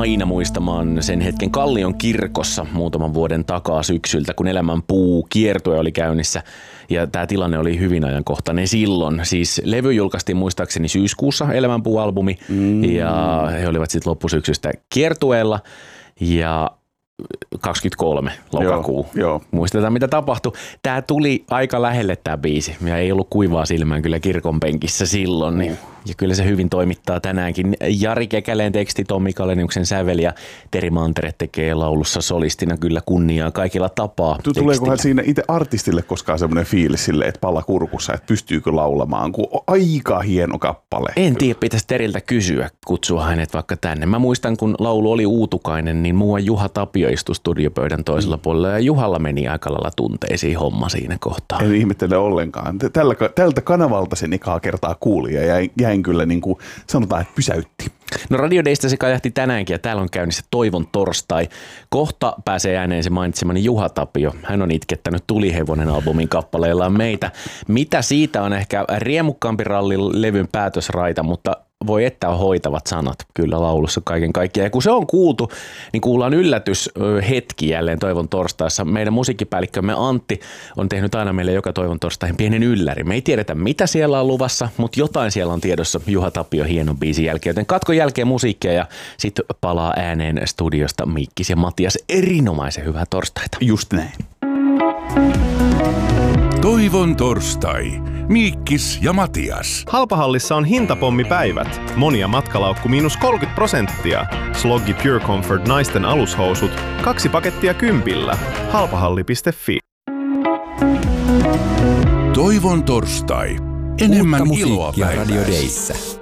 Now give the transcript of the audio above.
aina muistamaan sen hetken Kallion kirkossa muutaman vuoden takaa syksyltä, kun Elämän puu -kiertue oli käynnissä. Ja tämä tilanne oli hyvin ajankohtainen silloin. Siis levy julkaistiin muistaakseni syyskuussa, Elämän puu-albumi, ja he olivat sitten loppusyksystä kiertueella. Ja 23 lokakuu. Joo. Muistetaan, mitä tapahtui. Tämä tuli aika lähelle tämä biisi ja ei ollut kuivaa silmään kyllä kirkon penkissä silloin. Niin. Ja kyllä se hyvin toimittaa tänäänkin. Jari Kekäleen teksti, Tommi Kaleniuksen sävel ja Teri Mantere tekee laulussa solistina kyllä kunniaa kaikilla tapaa. Tuleekohan siinä itse artistille koskaan semmoinen fiilis sille, että palla kurkussa, että pystyykö laulamaan, kun aika hieno kappale. En tiedä, pitäisi Teriltä kysyä, kutsua hänet vaikka tänne. Mä muistan, kun laulu oli uutukainen, niin muuan Juha Tapio istui studiopöydän toisella puolella ja Juhalla meni aika lailla tunteisiin homma siinä kohtaa. En ihmettele ollenkaan. Tältä kanavalta sen ekaa kertaa kuuli ja jäin kyllä niin kuin sanotaan, että pysäytti. No Radio Daysta se kajahti tänäänkin ja täällä on käynnissä Toivon torstai. Kohta pääsee ääneen se mainitsemani Juha Tapio. Hän on itkettänyt Tulihevonen -albumin kappaleillaan meitä. Mitä siitä on ehkä riemukkaampi ralli levyn päätösraita, mutta voi että on hoitavat sanat kyllä laulussa kaiken kaikkiaan. Ja kun se on kuultu, niin kuullaan yllätyshetki jälleen Toivon torstaissa. Meidän musiikkipäällikkömme Antti on tehnyt aina meille joka Toivon torstaihin pienen ylläri. Me ei tiedetä, mitä siellä on luvassa, mutta jotain siellä on tiedossa Juha Tapio hienon biisin jälkeen. Joten katkon jälkeen musiikkia ja sitten palaa ääneen studiosta Mikkis ja Matias. Erinomaisen hyvää torstaita. Just näin. Toivon torstai. Miikkis ja Matias. Halpahallissa on hintapommipäivät. Monia matkalaukku -30%. Sloggi Pure Comfort naisten alushousut. 2 pakettia 10. Halpahalli.fi. Toivon torstai. Enemmän uutta iloa musiikkia päivässä. Radio Dayssä.